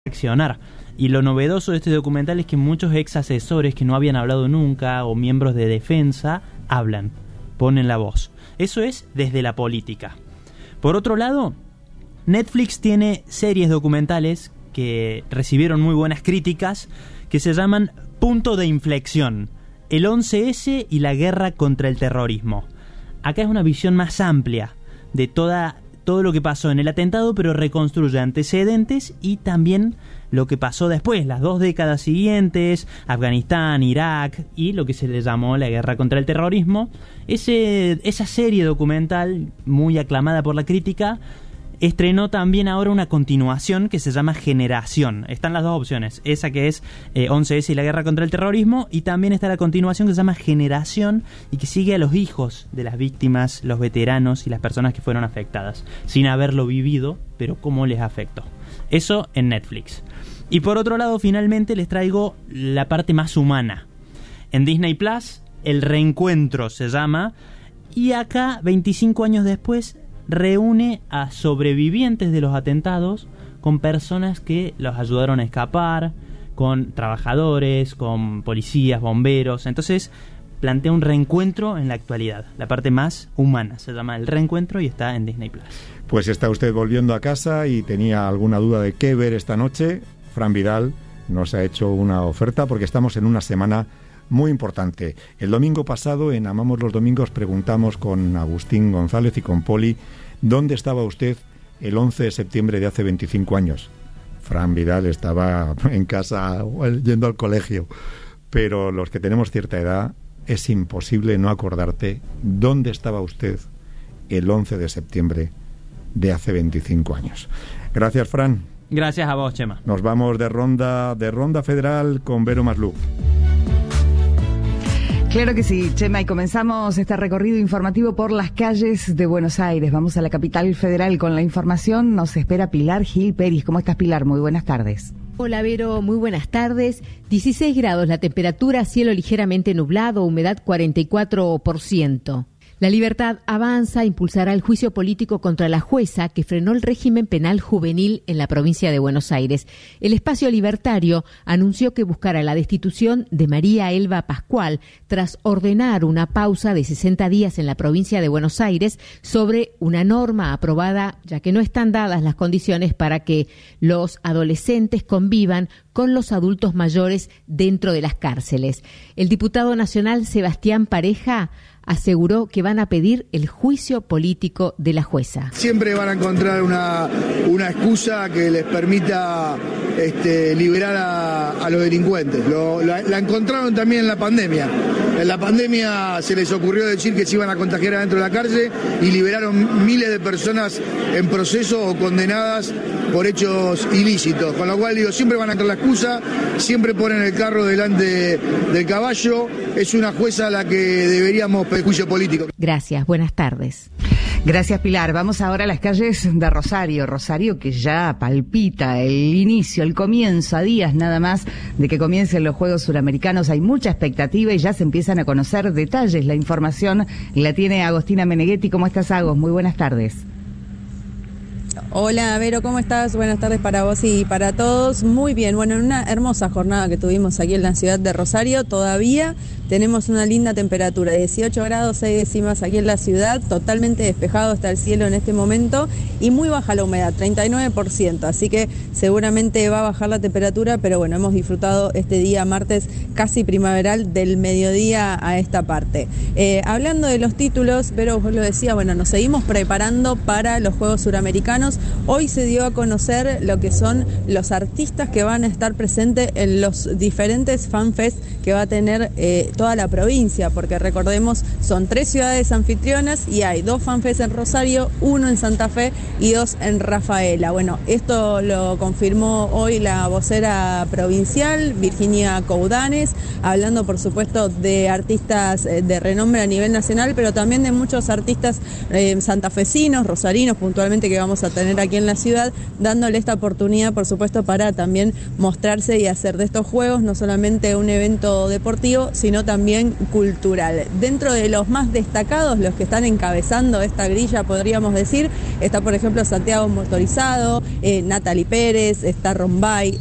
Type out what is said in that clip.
reaccionar. Y lo novedoso de este documental es que muchos ex asesores que no habían hablado nunca o miembros de defensa hablan, ponen la voz. Eso es desde la política. Por otro lado, Netflix tiene series documentales que recibieron muy buenas críticas que se llaman Punto de Inflexión, el 11S y la guerra contra el terrorismo. Acá es una visión más amplia de todo lo que pasó en el atentado, pero reconstruye antecedentes y también lo que pasó después, las 2 décadas siguientes, Afganistán, Irak y lo que se le llamó la guerra contra el terrorismo. Esa serie documental, muy aclamada por la crítica, estrenó también ahora una continuación que se llama Generación. Están las dos opciones, esa que es 11S y la guerra contra el terrorismo, y también está la continuación que se llama Generación y que sigue a los hijos de las víctimas, los veteranos y las personas que fueron afectadas, sin haberlo vivido, pero cómo les afectó. Eso en Netflix. Y por otro lado, finalmente les traigo la parte más humana. En Disney Plus, El Reencuentro se llama, y acá, 25 años después, reúne a sobrevivientes de los atentados con personas que los ayudaron a escapar, con trabajadores, con policías, bomberos. Entonces plantea un reencuentro en la actualidad, la parte más humana. Se llama El Reencuentro y está en Disney Plus. Pues está usted volviendo a casa y tenía alguna duda de qué ver esta noche. Fran Vidal nos ha hecho una oferta porque estamos en una semana muy importante. El domingo pasado en Amamos los Domingos preguntamos con Agustín González y con Poli dónde estaba usted el 11 de septiembre de hace 25 años. Fran Vidal estaba en casa yendo al colegio, pero los que tenemos cierta edad es imposible no acordarte dónde estaba usted el 11 de septiembre de hace 25 años. Gracias, Fran. Gracias a vos, Chema. Nos vamos de ronda federal con Vero Masluch. Claro que sí, Chema, y comenzamos este recorrido informativo por las calles de Buenos Aires. Vamos a la capital federal con la información. Nos espera Pilar Gil Peris. ¿Cómo estás, Pilar? Muy buenas tardes. Hola, Vero, muy buenas tardes. 16 grados la temperatura, cielo ligeramente nublado, humedad 44%. La Libertad Avanza impulsará el juicio político contra la jueza que frenó el régimen penal juvenil en la provincia de Buenos Aires. El Espacio Libertario anunció que buscará la destitución de María Elba Pascual tras ordenar una pausa de 60 días en la provincia de Buenos Aires sobre una norma aprobada, ya que no están dadas las condiciones para que los adolescentes convivan con los adultos mayores dentro de las cárceles. El diputado nacional Sebastián Pareja aseguró que van a pedir el juicio político de la jueza. Siempre van a encontrar una excusa que les permita liberar a los delincuentes. La encontraron también en la pandemia. En la pandemia se les ocurrió decir que se iban a contagiar adentro de la cárcel y liberaron miles de personas en proceso o condenadas por hechos ilícitos. Con lo cual, siempre van a encontrar la excusa, siempre ponen el carro delante del caballo. Es una jueza a la que deberíamos pedir juicio político. Gracias, buenas tardes. Gracias, Pilar. Vamos ahora a las calles de Rosario. Rosario que ya palpita el inicio, el comienzo, a días nada más de que comiencen los Juegos Suramericanos. Hay mucha expectativa y ya se empiezan a conocer detalles. La información la tiene Agostina Meneghetti. ¿Cómo estás, Agos? Muy buenas tardes. Hola, Vero, ¿cómo estás? Buenas tardes para vos y para todos. Muy bien, bueno, en una hermosa jornada que tuvimos aquí en la ciudad de Rosario, todavía tenemos una linda temperatura, 18 grados 6 décimas aquí en la ciudad, totalmente despejado está el cielo en este momento y muy baja la humedad, 39%, así que seguramente va a bajar la temperatura, pero bueno, hemos disfrutado este día martes casi primaveral del mediodía a esta parte. Hablando de los títulos, Vero, vos lo decía, bueno, nos seguimos preparando para los Juegos Suramericanos. Hoy se dio a conocer lo que son los artistas que van a estar presentes en los diferentes fanfest que va a tener toda la provincia, porque recordemos, son 3 ciudades anfitrionas y hay 2 fanfest en Rosario, 1 en Santa Fe y 2 en Rafaela. Bueno, esto lo confirmó hoy la vocera provincial, Virginia Coudanes, hablando por supuesto de artistas de renombre a nivel nacional, pero también de muchos artistas santafesinos, rosarinos puntualmente, que vamos a tener aquí en la ciudad, dándole esta oportunidad por supuesto para también mostrarse y hacer de estos juegos no solamente un evento deportivo, sino también cultural. Dentro de los más destacados, los que están encabezando esta grilla, podríamos decir, está por ejemplo Santiago Motorizado, Natalie Pérez, está Rombay,